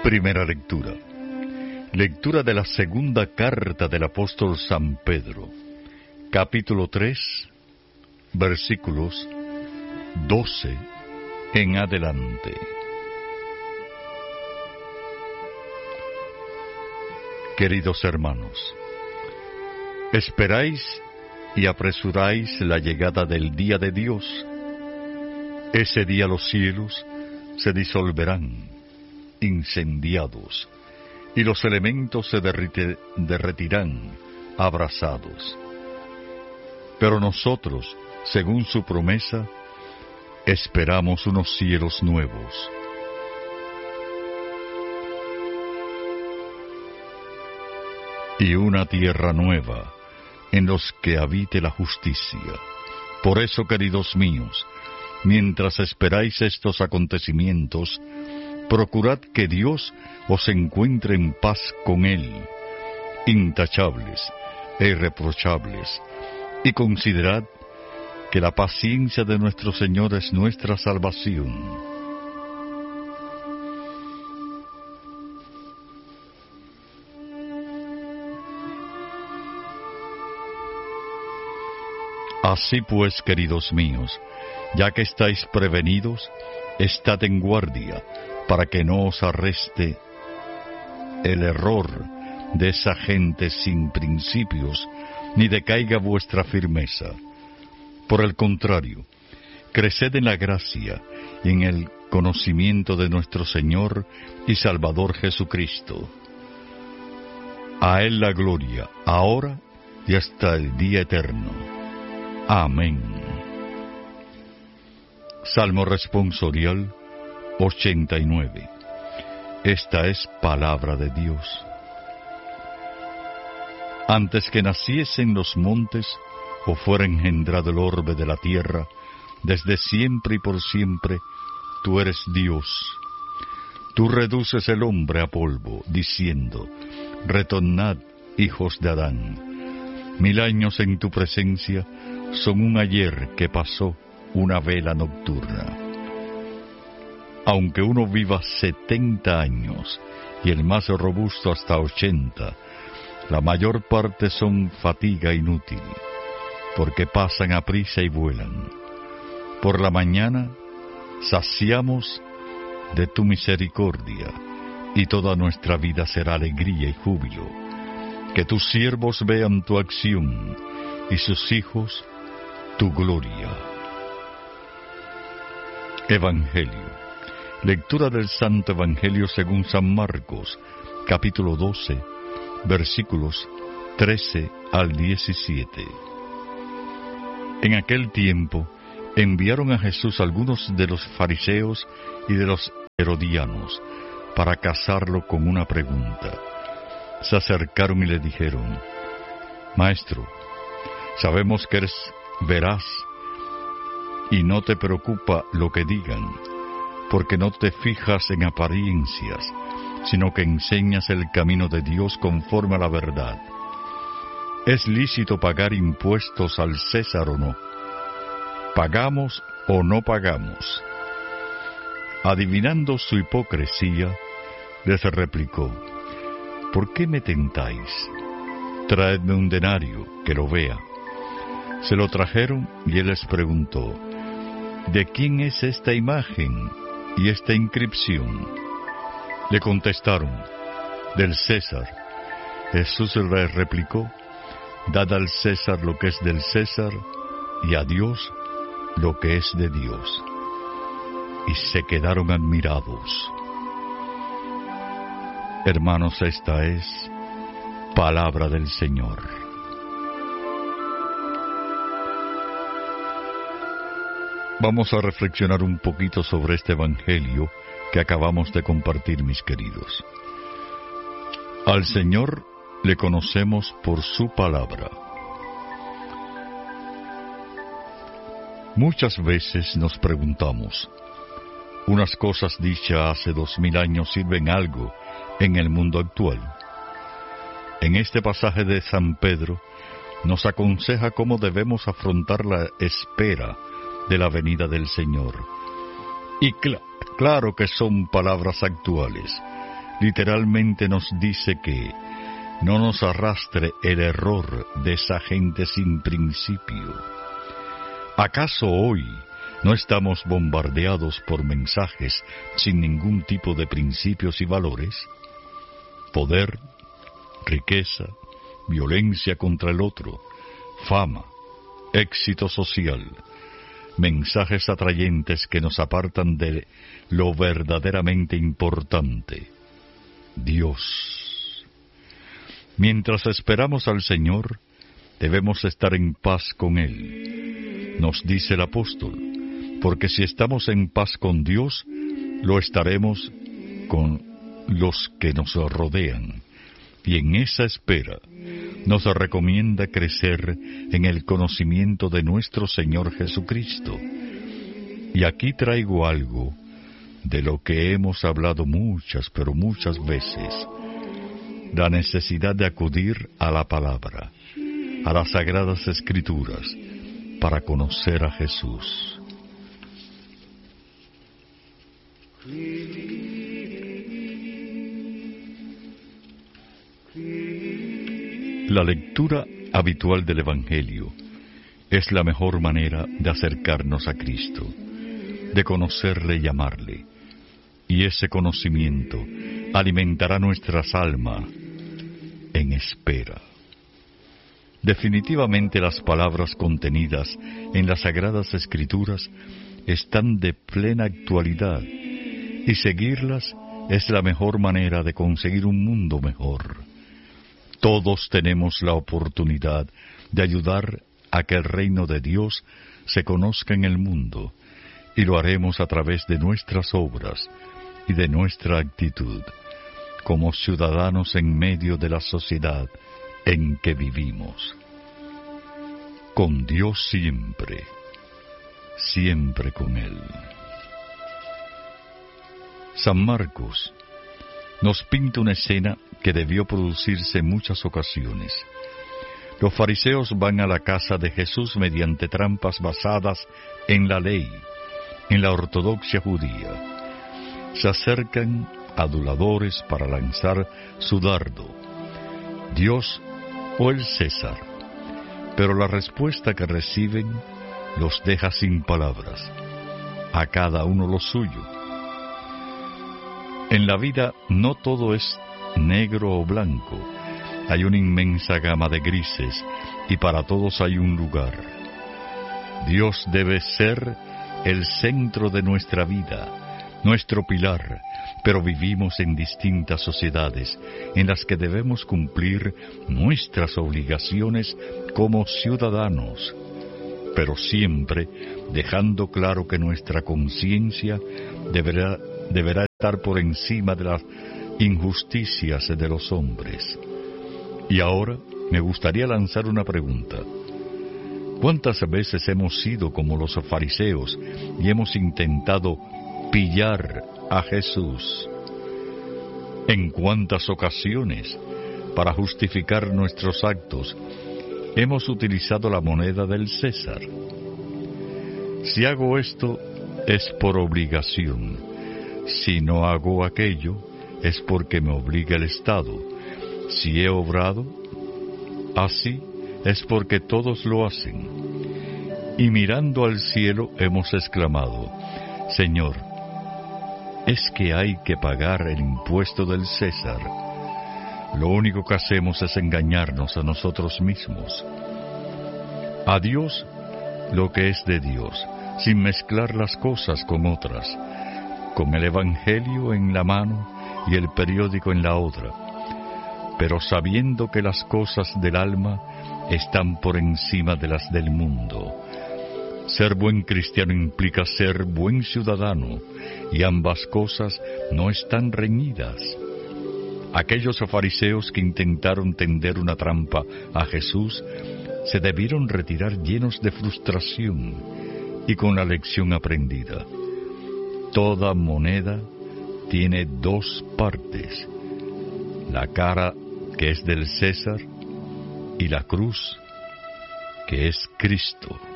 Primera lectura. Lectura de la segunda carta del apóstol San Pedro, capítulo 3, versículos 12 en adelante. Queridos hermanos, esperáis y apresuráis la llegada del día de Dios. Ese día los cielos se disolverán, incendiados, y los elementos se derretirán, abrasados. Pero nosotros, según su promesa, esperamos unos cielos nuevos y una tierra nueva en los que habite la justicia. Por eso, queridos míos, mientras esperáis estos acontecimientos, procurad que Dios os encuentre en paz con Él, intachables e irreprochables, y considerad que la paciencia de nuestro Señor es nuestra salvación. Así pues, queridos míos, ya que estáis prevenidos, estad en guardia, para que no os arreste el error de esa gente sin principios, ni decaiga vuestra firmeza. Por el contrario, creced en la gracia y en el conocimiento de nuestro Señor y Salvador Jesucristo. A Él la gloria, ahora y hasta el día eterno. Amén. Salmo responsorial 89. Esta es palabra de Dios. Antes que naciesen los montes, o fuera engendrado el orbe de la tierra, desde siempre y por siempre, tú eres Dios. Tú reduces el hombre a polvo, diciendo, retornad, hijos de Adán. 1000 años en tu presencia son un ayer que pasó, una vela nocturna. Aunque uno viva 70 años, y el más robusto hasta 80, la mayor parte son fatiga inútil, porque pasan aprisa y vuelan. Por la mañana saciamos de tu misericordia, y toda nuestra vida será alegría y júbilo. Que tus siervos vean tu acción, y sus hijos tu gloria. Evangelio. Lectura del Santo Evangelio según San Marcos, capítulo 12, versículos 13 al 17. En aquel tiempo enviaron a Jesús algunos de los fariseos y de los herodianos para casarlo con una pregunta. Se acercaron y le dijeron, Maestro, sabemos que eres veraz y no te preocupa lo que digan, porque no te fijas en apariencias, sino que enseñas el camino de Dios conforme a la verdad. ¿Es lícito pagar impuestos al César o no? ¿Pagamos o no pagamos? Adivinando su hipocresía, les replicó, ¿por qué me tentáis? Traedme un denario, que lo vea. Se lo trajeron y él les preguntó, ¿de quién es esta imagen y esta inscripción? Le contestaron, del César. Jesús les replicó, dad al César lo que es del César y a Dios lo que es de Dios. Y se quedaron admirados. Hermanos, esta es palabra del Señor. Vamos a reflexionar un poquito sobre este Evangelio que acabamos de compartir, mis queridos. Al Señor le conocemos por su palabra. Muchas veces nos preguntamos, ¿unas cosas dichas hace 2000 años sirven algo en el mundo actual? En este pasaje de San Pedro nos aconseja cómo debemos afrontar la espera de la venida del Señor. Y claro que son palabras actuales. literalmente nos dice que no nos arrastre el error de esa gente sin principio. ¿Acaso hoy no estamos bombardeados por mensajes sin ningún tipo de principios y valores? Poder, riqueza, violencia contra el otro, fama, éxito social, mensajes atrayentes que nos apartan de lo verdaderamente importante, Dios. Mientras esperamos al Señor, debemos estar en paz con Él, nos dice el apóstol, porque si estamos en paz con Dios, lo estaremos con los que nos rodean. Y en esa espera nos recomienda crecer en el conocimiento de nuestro Señor Jesucristo. Y aquí traigo algo de lo que hemos hablado muchas, pero muchas veces: la necesidad de acudir a la palabra, a las Sagradas Escrituras, para conocer a Jesús. La lectura habitual del Evangelio es la mejor manera de acercarnos a Cristo, de conocerle y amarle, y ese conocimiento alimentará nuestras almas en espera. Definitivamente las palabras contenidas en las Sagradas Escrituras están de plena actualidad, y seguirlas es la mejor manera de conseguir un mundo mejor. Todos tenemos la oportunidad de ayudar a que el reino de Dios se conozca en el mundo, y lo haremos a través de nuestras obras y de nuestra actitud, como ciudadanos en medio de la sociedad en que vivimos. Con Dios siempre, siempre con Él. San Marcos nos pinta una escena que debió producirse en muchas ocasiones. Los fariseos van a la casa de Jesús mediante trampas basadas en la ley, en la ortodoxia judía. Se acercan aduladores para lanzar su dardo: ¿Dios o el César? Pero la respuesta que reciben los deja sin palabras, a cada uno lo suyo. En la vida no todo es negro o blanco, hay una inmensa gama de grises, y para todos hay un lugar. Dios debe ser el centro de nuestra vida, nuestro pilar, pero vivimos en distintas sociedades en las que debemos cumplir nuestras obligaciones como ciudadanos, pero siempre dejando claro que nuestra conciencia deberá estar por encima de las injusticias de los hombres. Y ahora me gustaría lanzar una pregunta. ¿Cuántas veces hemos sido como los fariseos y hemos intentado pillar a Jesús? ¿En cuántas ocasiones, para justificar nuestros actos, hemos utilizado la moneda del César? Si hago esto, es por obligación. Si no hago aquello, es porque me obliga el Estado. Si he obrado así, es porque todos lo hacen. Y mirando al cielo hemos exclamado: Señor, ¿es que hay que pagar el impuesto del César? Lo único que hacemos es engañarnos a nosotros mismos. A Dios lo que es de Dios, sin mezclar las cosas con otras, con el Evangelio en la mano y el periódico en la otra, pero sabiendo que las cosas del alma están por encima de las del mundo. Ser buen cristiano implica ser buen ciudadano, y ambas cosas no están reñidas. Aquellos fariseos que intentaron tender una trampa a Jesús se debieron retirar llenos de frustración y con la lección aprendida. Toda moneda tiene dos partes: la cara, que es del César, y la cruz, que es Cristo.